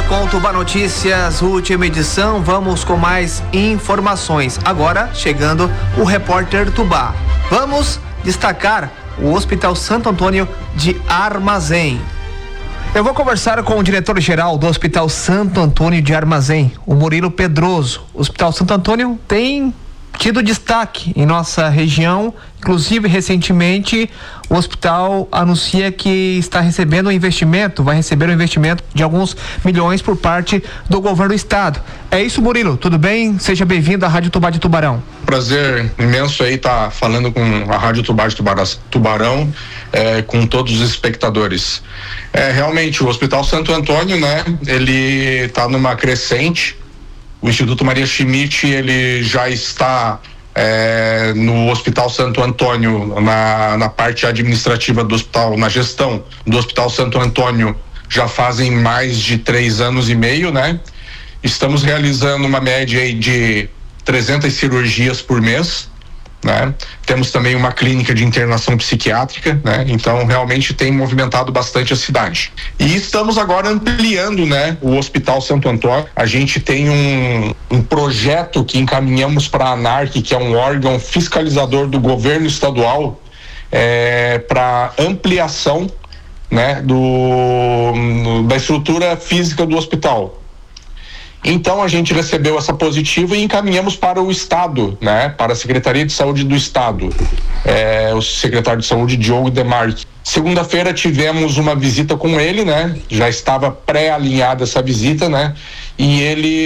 com o Tubá Notícias, última edição, vamos com mais informações. Agora, chegando o repórter Tubá. Vamos destacar o Hospital Santo Antônio de Armazém. Eu vou conversar com o diretor-geral do Hospital Santo Antônio de Armazém, o Murilo Pedroso. O Hospital Santo Antônio tem tido destaque em nossa região, inclusive recentemente o hospital anuncia que está recebendo vai receber um investimento de alguns milhões por parte do governo do estado. É isso, Murilo, tudo bem? Seja bem-vindo à Rádio Tubá de Tubarão. Prazer imenso aí estar falando com a Rádio Tubá de Tubarão, com todos os espectadores. Realmente, o Hospital Santo Antônio, né, ele está numa crescente. O Instituto Maria Schmidt, ele já está no Hospital Santo Antônio, na parte administrativa do hospital, na gestão do Hospital Santo Antônio, já fazem mais de 3 anos e meio, né? Estamos realizando uma média aí de 300 cirurgias por mês, né? Temos também uma clínica de internação psiquiátrica, né? Então realmente tem movimentado bastante a cidade. E estamos agora ampliando, né, o Hospital Santo Antônio. A gente tem um projeto que encaminhamos para a ANARC, que é um órgão fiscalizador do governo estadual, para ampliação, né, da estrutura física do hospital. Então a gente recebeu essa positiva e encaminhamos para o estado, né, para a Secretaria de Saúde do estado, o secretário de Saúde Diogo Demarque. Segunda-feira tivemos uma visita com ele, né, já estava pré-alinhada essa visita, né, e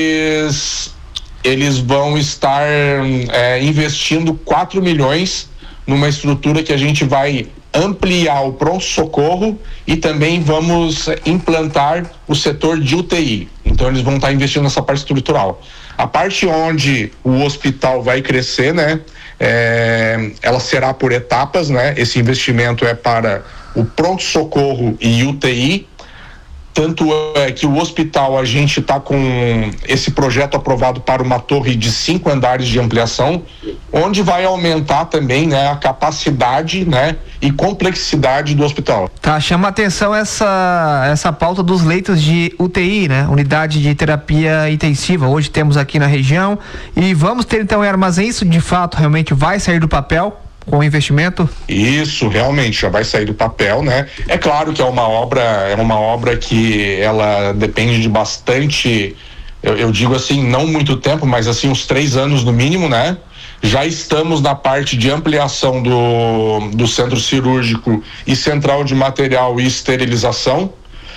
eles vão estar investindo 4 milhões numa estrutura que a gente vai ampliar o pronto-socorro e também vamos implantar o setor de UTI. Então eles vão estar investindo nessa parte estrutural. A parte onde o hospital vai crescer, né, ela será por etapas, né? Esse investimento é para o pronto-socorro e UTI. Tanto é que o hospital, a gente está com esse projeto aprovado para uma torre de 5 andares de ampliação, onde vai aumentar também, né, a capacidade, né, e complexidade do hospital. Tá, chama a atenção essa pauta dos leitos de UTI, né, unidade de terapia intensiva. Hoje temos aqui na região e vamos ter então em Armazém. Isso de fato realmente vai sair do papel com o investimento? Isso, realmente já vai sair do papel, né? É claro que é uma obra que ela depende de bastante, eu digo assim, não muito tempo, mas assim uns 3 anos no mínimo, né? Já estamos na parte de ampliação do centro cirúrgico e central de material e esterilização.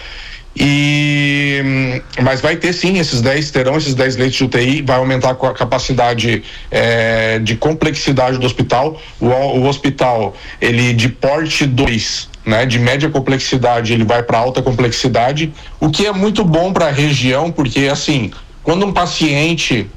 Mas vai ter sim, terão esses 10 leitos de UTI, vai aumentar a capacidade de complexidade do hospital. O hospital, ele de porte 2, né, de média complexidade, ele vai para alta complexidade, o que é muito bom para a região, porque assim, quando um paciente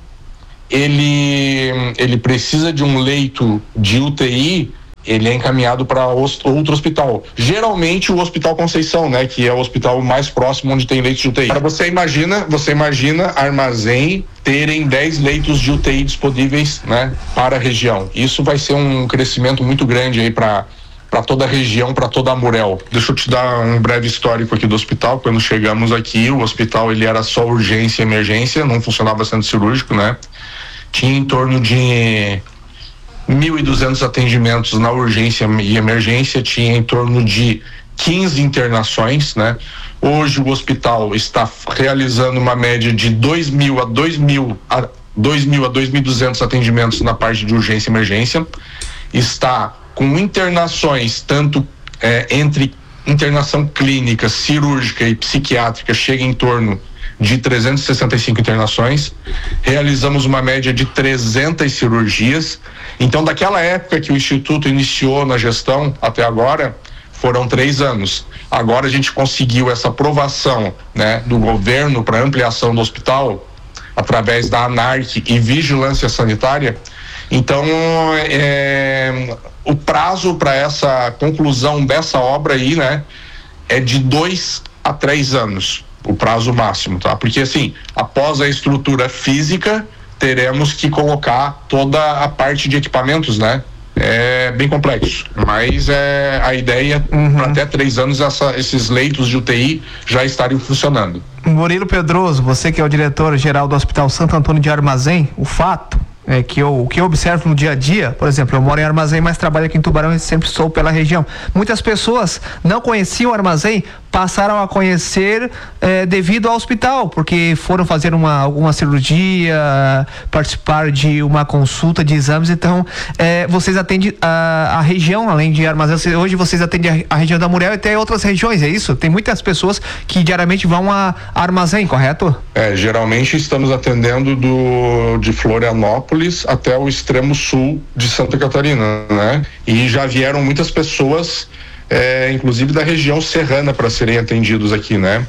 ele precisa de um leito de UTI, ele é encaminhado para outro hospital. Geralmente o Hospital Conceição, né, que é o hospital mais próximo onde tem leitos de UTI. Agora você imagina Armazém terem 10 leitos de UTI disponíveis, né, para a região. Isso vai ser um crescimento muito grande aí para toda a região, para toda a Amurel. Deixa eu te dar um breve histórico aqui do hospital. Quando chegamos aqui, o hospital ele era só urgência e emergência, não funcionava centro cirúrgico, né? Tinha em torno de 1.200 atendimentos na urgência e emergência, tinha em torno de 15 internações, né? Hoje o hospital está realizando uma média de 2.000 a 2.200 atendimentos na parte de urgência e emergência. Está com internações, tanto entre internação clínica, cirúrgica e psiquiátrica, chega em torno de 365 internações. Realizamos uma média de 300 cirurgias. Então, daquela época que o Instituto iniciou na gestão até agora, foram 3 anos. Agora a gente conseguiu essa aprovação, né, do governo para ampliação do hospital através da ANARC e vigilância sanitária. Então, o prazo para essa conclusão dessa obra aí, né, é de 2 a 3 anos. O prazo máximo, tá? Porque assim, após a estrutura física, teremos que colocar toda a parte de equipamentos, né? é bem complexo, mas a ideia para até 3 anos esses leitos de UTI já estarem funcionando. Murilo Pedroso, você que é o diretor-geral do Hospital Santo Antônio de Armazém, o fato é que o que eu observo no dia a dia, por exemplo, eu moro em Armazém, mas trabalho aqui em Tubarão e sempre sou pela região. Muitas pessoas não conheciam Armazém, passaram a conhecer devido ao hospital, porque foram fazer alguma cirurgia, participar de uma consulta de exames. Então, vocês atendem a região, além de Armazém, hoje vocês atendem a região da Muriel e até outras regiões, é isso? Tem muitas pessoas que diariamente vão a Armazém, correto? Geralmente estamos atendendo de Florianópolis até o extremo sul de Santa Catarina, né? E já vieram muitas pessoas, inclusive da região serrana, para serem atendidos aqui, né?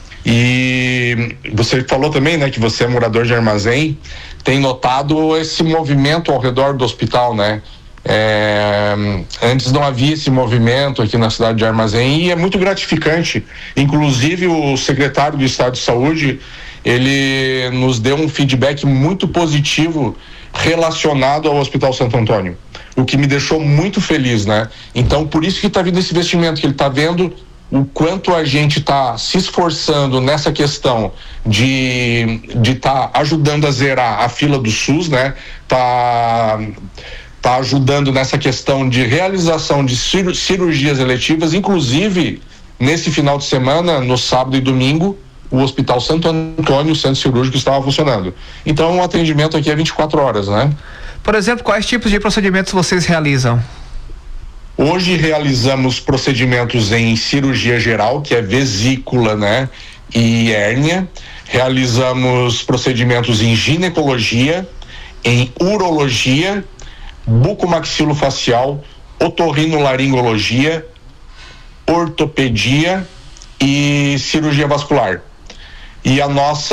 E você falou também, né, que você é morador de Armazém, tem notado esse movimento ao redor do hospital, né? Antes não havia esse movimento aqui na cidade de Armazém e é muito gratificante. Inclusive o secretário do Estado de Saúde, ele nos deu um feedback muito positivo relacionado ao Hospital Santo Antônio, o que me deixou muito feliz, né? Então, por isso que está vindo esse investimento, que ele está vendo o quanto a gente está se esforçando nessa questão de estar ajudando a zerar a fila do SUS, né? Tá ajudando nessa questão de realização de cirurgias eletivas, inclusive nesse final de semana, no sábado e domingo, o Hospital Santo Antônio, o centro cirúrgico, estava funcionando. Então o atendimento aqui é 24 horas, né? Por exemplo, quais tipos de procedimentos vocês realizam? Hoje realizamos procedimentos em cirurgia geral, que é vesícula, né? E hérnia. Realizamos procedimentos em ginecologia, em urologia, bucomaxilofacial, otorrinolaringologia, ortopedia e cirurgia vascular. E a nossa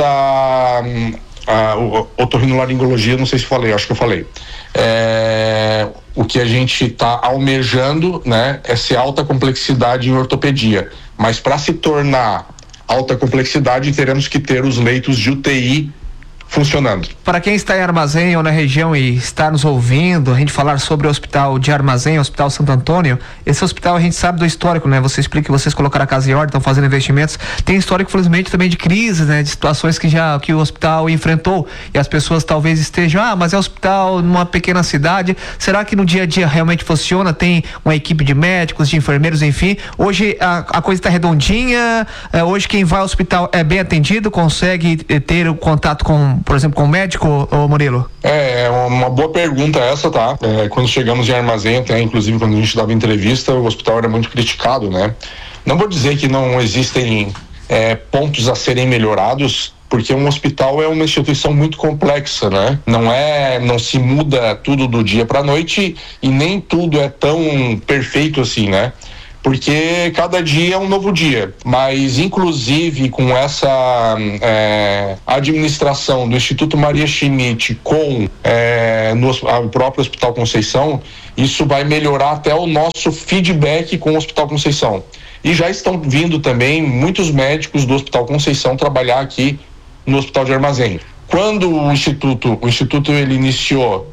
otorrinolaringologia, não sei se falei, acho que eu falei. O que a gente está almejando, né, é ser alta complexidade em ortopedia. Mas para se tornar alta complexidade, teremos que ter os leitos de UTI funcionando. Para quem está em Armazém ou na região e está nos ouvindo, a gente falar sobre o Hospital de Armazém, o Hospital Santo Antônio, esse hospital a gente sabe do histórico, né? Você explica que vocês colocaram a casa em ordem, estão fazendo investimentos. Tem histórico, felizmente, também de crises, né? De situações que o hospital enfrentou e as pessoas talvez estejam, mas é um hospital numa pequena cidade. Será que no dia a dia realmente funciona? Tem uma equipe de médicos, de enfermeiros, enfim. Hoje a coisa está redondinha, hoje quem vai ao hospital é bem atendido, consegue ter o contato com, por exemplo, com o médico, ô Murilo? É uma boa pergunta essa, tá? Quando chegamos em Armazém, até inclusive quando a gente dava entrevista, o hospital era muito criticado, né? Não vou dizer que não existem pontos a serem melhorados, porque um hospital é uma instituição muito complexa, né? Não se muda tudo do dia para a noite e nem tudo é tão perfeito assim, né? Porque cada dia é um novo dia, mas inclusive com essa administração do Instituto Maria Schmidt com o próprio Hospital Conceição, isso vai melhorar até o nosso feedback com o Hospital Conceição. E já estão vindo também muitos médicos do Hospital Conceição trabalhar aqui no Hospital de Armazém. Quando o Instituto ele iniciou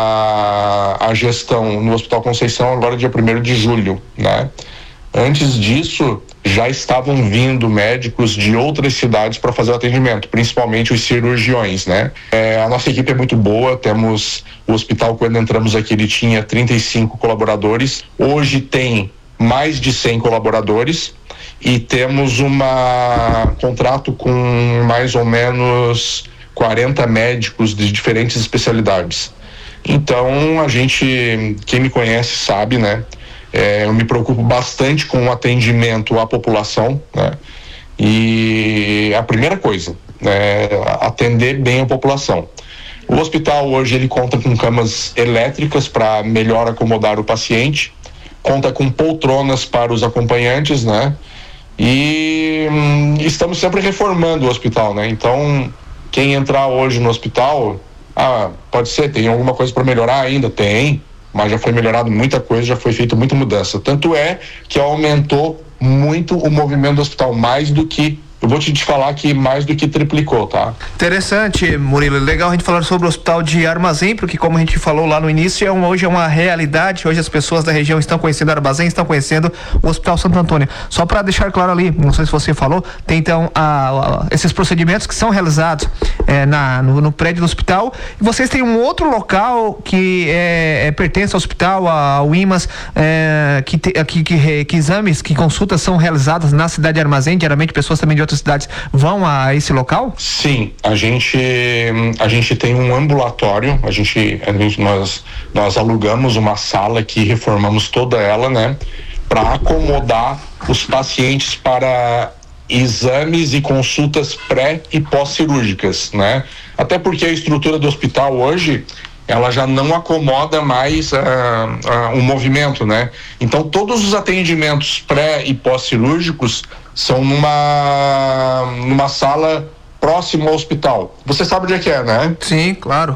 a gestão no Hospital Conceição, agora dia 1º de julho, né? Antes disso, já estavam vindo médicos de outras cidades para fazer o atendimento, principalmente os cirurgiões, né? A nossa equipe é muito boa, temos o hospital, quando entramos aqui, ele tinha 35 colaboradores, hoje tem mais de 100 colaboradores e temos um contrato com mais ou menos 40 médicos de diferentes especialidades. Então, quem me conhece sabe, né? Eu me preocupo bastante com o atendimento à população, né? E a primeira coisa é atender bem a população. O hospital hoje ele conta com camas elétricas para melhor acomodar o paciente, conta com poltronas para os acompanhantes, né? E estamos sempre reformando o hospital, né? Então, quem entrar hoje no hospital, pode ser, tem alguma coisa para melhorar ainda? Tem. Mas já foi melhorado muita coisa, já foi feita muita mudança. Tanto é que aumentou muito o movimento do hospital, mais do que eu vou te falar que mais do que triplicou, tá? Interessante, Murilo. Legal a gente falar sobre o hospital de Armazém, porque como a gente falou lá no início, hoje é uma realidade. Hoje as pessoas da região estão conhecendo Armazém, estão conhecendo o Hospital Santo Antônio. Só para deixar claro ali, não sei se você falou, tem então esses procedimentos que são realizados no prédio do hospital. E vocês têm um outro local que pertence ao hospital, ao IMAS, que exames, que consultas são realizadas na cidade de Armazém. Diariamente pessoas também de outras cidades vão a esse local? Sim, a gente tem um ambulatório, nós alugamos uma sala que reformamos toda ela, né, para acomodar os pacientes para exames e consultas pré e pós-cirúrgicas, né? Até porque a estrutura do hospital hoje, ela já não acomoda mais um movimento, né? Então todos os atendimentos pré e pós-cirúrgicos são numa sala próximo ao hospital. Você sabe onde é que é, né? Sim, claro.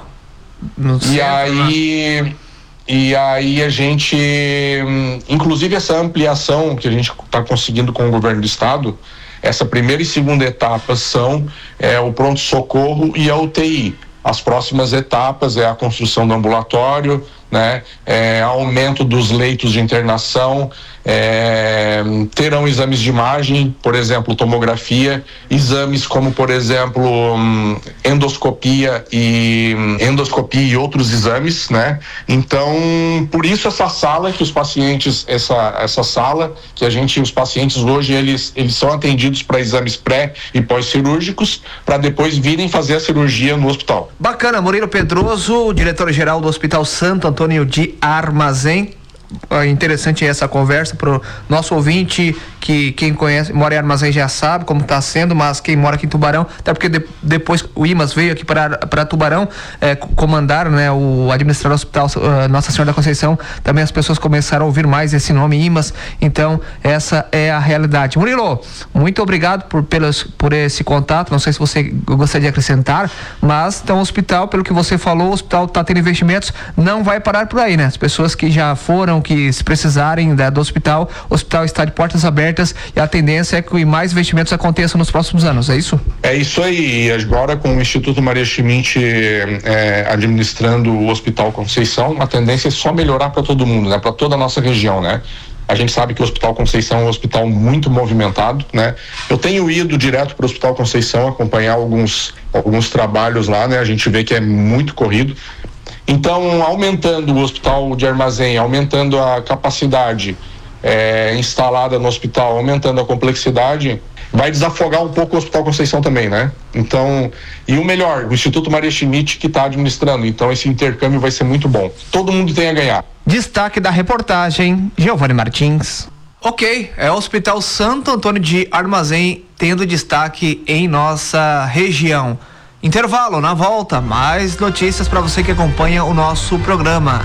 E aí a gente, inclusive essa ampliação que a gente está conseguindo com o governo do estado, essa primeira e segunda etapa são o pronto-socorro e a UTI. As próximas etapas é a construção do ambulatório, né? Aumento dos leitos de internação, terão exames de imagem, por exemplo, tomografia, exames como, por exemplo, endoscopia e outros exames, né? Então, por isso essa sala que os pacientes, essa sala que os pacientes hoje eles são atendidos para exames pré e pós-cirúrgicos, para depois virem fazer a cirurgia no hospital. Bacana. Murilo Pedroso, diretor-geral do Hospital Santo Antônio de Armazém. Interessante essa conversa para o nosso ouvinte, que quem mora em Armazém já sabe como está sendo, mas quem mora aqui em Tubarão, até porque depois o IMAS veio aqui para Tubarão comandar, né, o administrador do hospital Nossa Senhora da Conceição, também as pessoas começaram a ouvir mais esse nome IMAS, então essa é a realidade. Murilo, muito obrigado por esse contato, não sei se você gostaria de acrescentar, mas então o hospital, pelo que você falou, o hospital está tendo investimentos, não vai parar por aí, né? As pessoas que já foram, que se precisarem do hospital, o hospital está de portas abertas e a tendência é que mais investimentos aconteçam nos próximos anos, é isso? É isso aí. Agora com o Instituto Maria Schmidt administrando o Hospital Conceição, a tendência é só melhorar para todo mundo, né? Para toda a nossa região, né? A gente sabe que o Hospital Conceição é um hospital muito movimentado, né? Eu tenho ido direto para o Hospital Conceição acompanhar alguns trabalhos lá, né? A gente vê que é muito corrido. Então, aumentando o hospital de Armazém, aumentando a capacidade instalada no hospital, aumentando a complexidade, vai desafogar um pouco o Hospital Conceição também, né? Então, e o melhor, o Instituto Maria Schmidt que está administrando, então esse intercâmbio vai ser muito bom. Todo mundo tem a ganhar. Destaque da reportagem, Giovanni Martins. Ok, é o Hospital Santo Antônio de Armazém tendo destaque em nossa região. Intervalo, na volta, mais notícias para você que acompanha o nosso programa.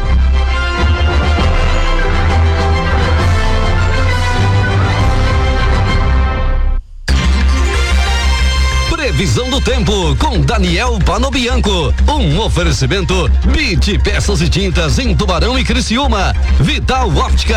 Previsão do tempo com Daniel Panobianco. Um oferecimento BIT Peças e Tintas em Tubarão e Criciúma. Vital Óptica.